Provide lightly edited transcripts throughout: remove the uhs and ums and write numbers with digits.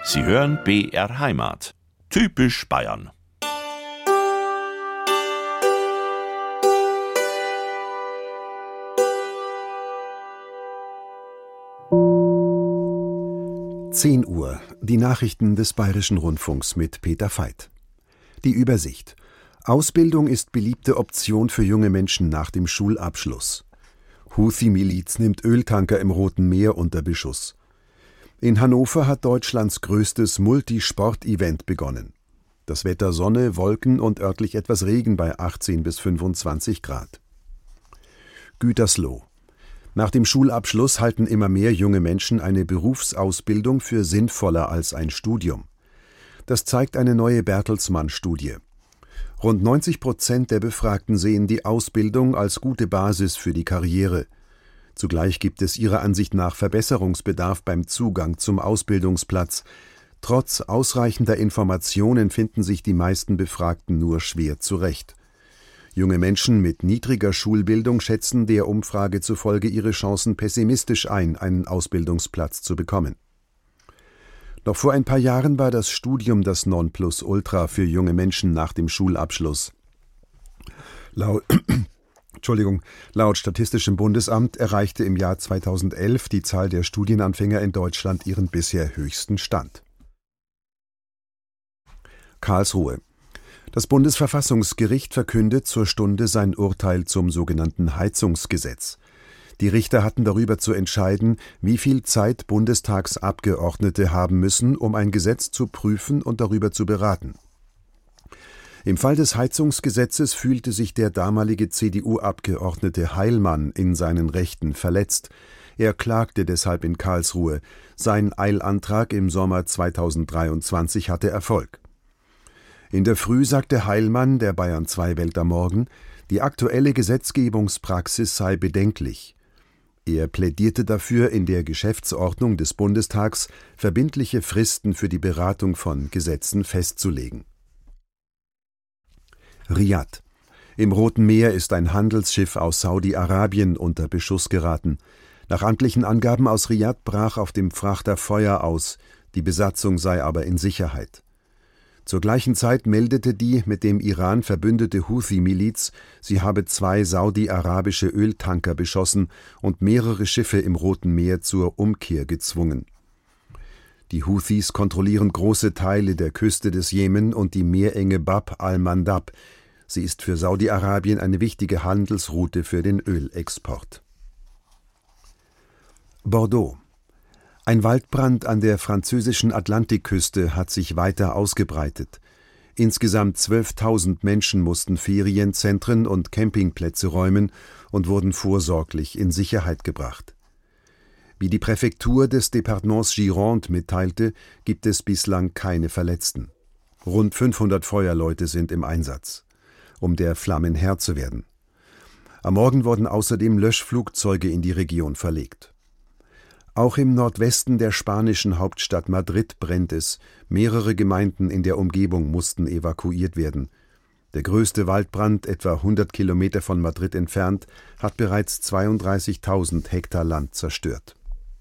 Sie hören BR Heimat. Typisch Bayern. Uhr. Die Nachrichten des Bayerischen Rundfunks mit Peter Veit. Die Übersicht. Ausbildung ist beliebte Option für junge Menschen nach dem Schulabschluss. Houthi-Miliz nimmt Öltanker im Roten Meer unter Beschuss. In Hannover hat Deutschlands größtes Multisport-Event begonnen. Das Wetter Sonne, Wolken und örtlich etwas Regen bei 18 bis 25 Grad. Gütersloh. Nach dem Schulabschluss halten immer mehr junge Menschen eine Berufsausbildung für sinnvoller als ein Studium. Das zeigt eine neue Bertelsmann-Studie. Rund 90% der Befragten sehen die Ausbildung als gute Basis für die Karriere. Zugleich gibt es ihrer Ansicht nach Verbesserungsbedarf beim Zugang zum Ausbildungsplatz. Trotz ausreichender Informationen finden sich die meisten Befragten nur schwer zurecht. Junge Menschen mit niedriger Schulbildung schätzen der Umfrage zufolge ihre Chancen pessimistisch ein, einen Ausbildungsplatz zu bekommen. Noch vor ein paar Jahren war das Studium das Nonplusultra für junge Menschen nach dem Schulabschluss. Laut Statistischem Bundesamt erreichte im Jahr 2011 die Zahl der Studienanfänger in Deutschland ihren bisher höchsten Stand. Karlsruhe. Das Bundesverfassungsgericht verkündet zur Stunde sein Urteil zum sogenannten Heizungsgesetz. Die Richter hatten darüber zu entscheiden, wie viel Zeit Bundestagsabgeordnete haben müssen, um ein Gesetz zu prüfen und darüber zu beraten. Im Fall des Heizungsgesetzes fühlte sich der damalige CDU-Abgeordnete Heilmann in seinen Rechten verletzt. Er klagte deshalb in Karlsruhe. Sein Eilantrag im Sommer 2023 hatte Erfolg. In der Früh sagte Heilmann der Bayern 2 Welt am Morgen, die aktuelle Gesetzgebungspraxis sei bedenklich. Er plädierte dafür, in der Geschäftsordnung des Bundestags verbindliche Fristen für die Beratung von Gesetzen festzulegen. Riad. Im Roten Meer ist ein Handelsschiff aus Saudi-Arabien unter Beschuss geraten. Nach amtlichen Angaben aus Riad brach auf dem Frachter Feuer aus, die Besatzung sei aber in Sicherheit. Zur gleichen Zeit meldete die mit dem Iran verbündete Houthi-Miliz, sie habe 2 saudi-arabische Öltanker beschossen und mehrere Schiffe im Roten Meer zur Umkehr gezwungen. Die Houthis kontrollieren große Teile der Küste des Jemen und die Meerenge Bab al-Mandab. Sie ist für Saudi-Arabien eine wichtige Handelsroute für den Ölexport. Bordeaux. Ein Waldbrand an der französischen Atlantikküste hat sich weiter ausgebreitet. Insgesamt 12.000 Menschen mussten Ferienzentren und Campingplätze räumen und wurden vorsorglich in Sicherheit gebracht. Wie die Präfektur des Departements Gironde mitteilte, gibt es bislang keine Verletzten. Rund 500 Feuerleute sind im Einsatz, um der Flammen Herr zu werden. Am Morgen wurden außerdem Löschflugzeuge in die Region verlegt. Auch im Nordwesten der spanischen Hauptstadt Madrid brennt es. Mehrere Gemeinden in der Umgebung mussten evakuiert werden. Der größte Waldbrand, etwa 100 Kilometer von Madrid entfernt, hat bereits 32.000 Hektar Land zerstört.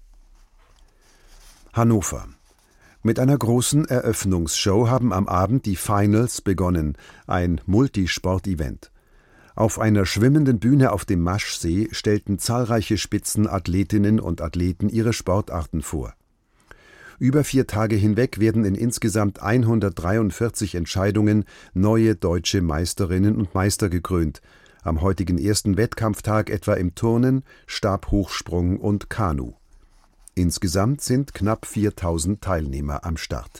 Hannover. Mit einer großen Eröffnungsshow haben am Abend die Finals begonnen, ein Multisport-Event. Auf einer schwimmenden Bühne auf dem Maschsee stellten zahlreiche Spitzenathletinnen und Athleten ihre Sportarten vor. Über 4 Tage hinweg werden in insgesamt 143 Entscheidungen neue deutsche Meisterinnen und Meister gekrönt, am heutigen ersten Wettkampftag etwa im Turnen, Stabhochsprung und Kanu. Insgesamt sind knapp 4.000 Teilnehmer am Start.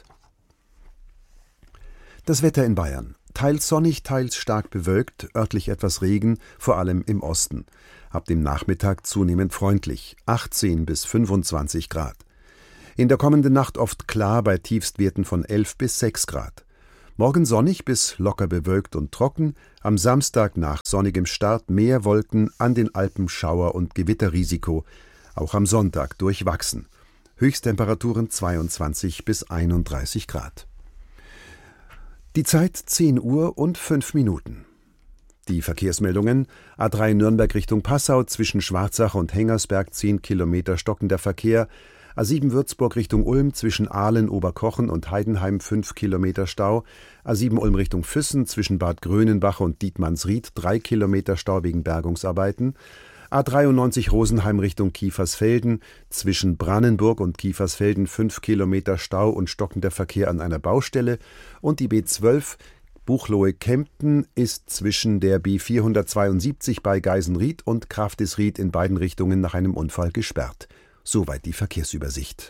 Das Wetter in Bayern. Teils sonnig, teils stark bewölkt, örtlich etwas Regen, vor allem im Osten. Ab dem Nachmittag zunehmend freundlich, 18 bis 25 Grad. In der kommenden Nacht oft klar bei Tiefstwerten von 11 bis 6 Grad. Morgen sonnig bis locker bewölkt und trocken, am Samstag nach sonnigem Start mehr Wolken, an den Alpen Schauer- und Gewitterrisiko, auch am Sonntag durchwachsen. Höchsttemperaturen 22 bis 31 Grad. Die Zeit 10 Uhr und 5 Minuten. Die Verkehrsmeldungen: A3 Nürnberg Richtung Passau, zwischen Schwarzach und Hengersberg 10 Kilometer stockender Verkehr, A7 Würzburg Richtung Ulm zwischen Aalen, Oberkochen und Heidenheim 5 Kilometer Stau. A7 Ulm Richtung Füssen zwischen Bad Grönenbach und Dietmannsried 3 Kilometer Stau wegen Bergungsarbeiten. A93 Rosenheim Richtung Kiefersfelden zwischen Brannenburg und Kiefersfelden 5 Kilometer Stau und stockender Verkehr an einer Baustelle. Und die B12 Buchloe-Kempten ist zwischen der B472 bei Geisenried und Kraftisried in beiden Richtungen nach einem Unfall gesperrt. Soweit die Verkehrsübersicht.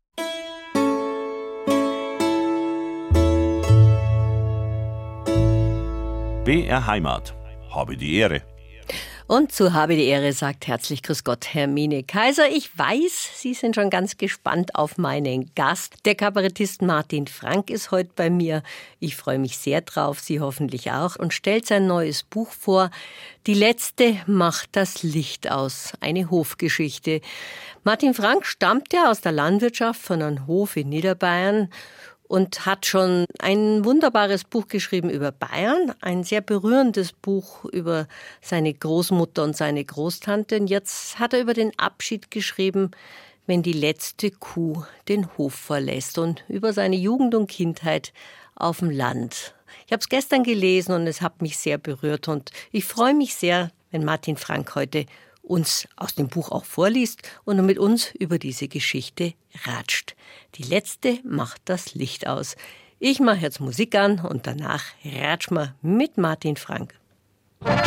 BR Heimat. Habe die Ehre. Und zu Habe die Ehre sagt herzlich Grüß Gott, Hermine Kaiser. Ich weiß, Sie sind schon ganz gespannt auf meinen Gast. Der Kabarettist Martin Frank ist heute bei mir. Ich freue mich sehr drauf, Sie hoffentlich auch. Und stellt sein neues Buch vor. Die letzte macht das Licht aus. Eine Hofgeschichte. Martin Frank stammt ja aus der Landwirtschaft von einem Hof in Niederbayern und hat schon ein wunderbares Buch geschrieben über Bayern, ein sehr berührendes Buch über seine Großmutter und seine Großtante. Und jetzt hat er über den Abschied geschrieben, wenn die letzte Kuh den Hof verlässt, und über seine Jugend und Kindheit auf dem Land. Ich habe es gestern gelesen und es hat mich sehr berührt, und ich freue mich sehr, wenn Martin Frank heute uns aus dem Buch auch vorliest und mit uns über diese Geschichte ratscht. Die letzte macht das Licht aus. Ich mache jetzt Musik an und danach ratschen wir mit Martin Frank.